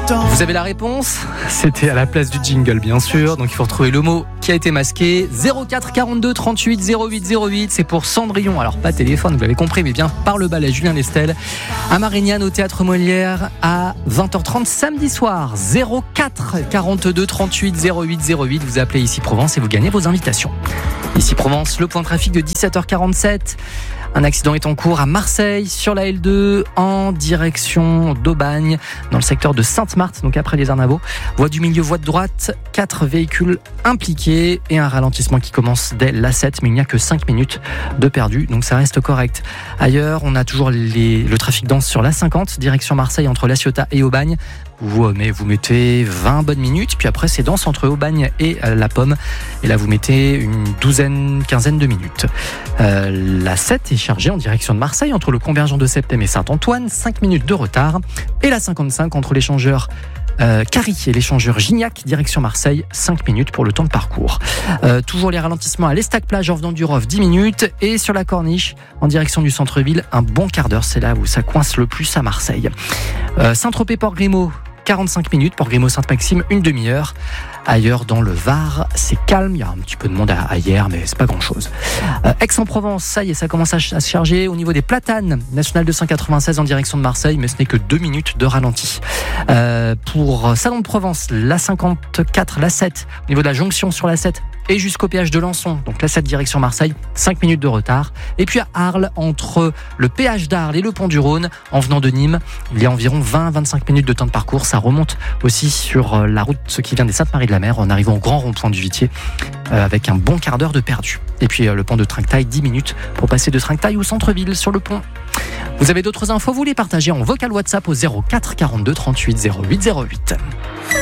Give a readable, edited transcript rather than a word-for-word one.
Vous avez la réponse ? C'était à la place du jingle, bien sûr. Donc il faut retrouver le mot qui a été masqué. 04 42 38 08 08. C'est pour Cendrillon. Alors pas téléphone, vous l'avez compris, mais bien par le ballet Julien Lestel à Marignane au Théâtre Molière à 20h30 samedi soir. 04 42 38 08 08. Vous appelez Ici Provence et vous gagnez vos invitations. Ici Provence, le point de trafic de 17h47. Un accident est en cours à Marseille sur la L2 en direction d'Aubagne dans le secteur de Sainte-Marthe, donc après les Arnavaux. Voie du milieu, voie de droite, 4 véhicules impliqués et un ralentissement qui commence dès l'A7, mais il n'y a que 5 minutes de perdu, donc ça reste correct. Ailleurs, on a toujours le trafic dense sur l'A50, direction Marseille entre La Ciotat et Aubagne. Vous mettez 20 bonnes minutes, puis après c'est dense entre Aubagne et La Pomme. Et là vous mettez une quinzaine de minutes. La 7 est chargée en direction de Marseille entre le convergent de Septem et Saint-Antoine, 5 minutes de retard. Et la 55 entre l'échangeur Carry et l'échangeur Gignac, direction Marseille, 5 minutes pour le temps de parcours. Toujours les ralentissements à l'Estac-Plage en venant du Rove, 10 minutes. Et sur la Corniche, en direction du centre-ville, un bon quart d'heure. C'est là où ça coince le plus à Marseille. Saint-Tropez-Port-Grimaud, 45 minutes. Port-Grimaud-Sainte-Maxime, une demi-heure. Ailleurs dans le Var, c'est calme. Il y a un petit peu de monde à hier, mais c'est pas grand-chose. Aix-en-Provence, ça y est, ça commence à se charger. Au niveau des Platanes, national 296 en direction de Marseille, mais ce n'est que 2 minutes de ralenti. Pour Salon de Provence, la 54, la 7, au niveau de la jonction sur la 7 et jusqu'au péage de Lançon, donc la 7 direction Marseille, 5 minutes de retard. Et puis à Arles, entre le péage d'Arles et le pont du Rhône, en venant de Nîmes, il y a environ 20-25 minutes de temps de parcours. Ça remonte aussi sur la route qui vient des Saintes-Maries-de-la-Mer en arrivant au grand rond-point du Vitier, avec un bon quart d'heure de perdu. Et puis le pont de Trinquetail, 10 minutes pour passer de Trinquetail au centre-ville sur le pont. Vous avez d'autres infos, vous les partagez en vocal WhatsApp au 04 42 38 08 08.